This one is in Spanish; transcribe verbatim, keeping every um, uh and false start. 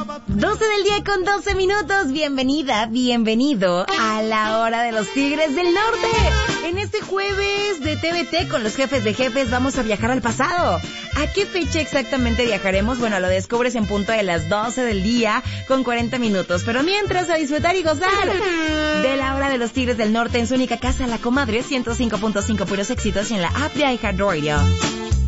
doce del día con doce minutos. Bienvenida, bienvenido a la hora de los Tigres del Norte. En este jueves de T V T con los jefes de jefes vamos a viajar al pasado. ¿A qué fecha exactamente viajaremos? Bueno, lo descubres en punto de las doce del día con cuarenta minutos. Pero mientras, a disfrutar y gozar de la hora de los Tigres del Norte en su única casa, La Comadre, ciento cinco punto cinco puros éxitos y en la app de iHeartRadio.